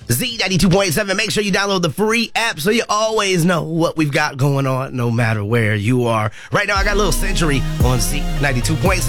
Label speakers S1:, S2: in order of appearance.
S1: Z92.7. Make sure you download the free app so you always know what we've got going on no matter where you are. Right now, I got a little Century on Z92.7.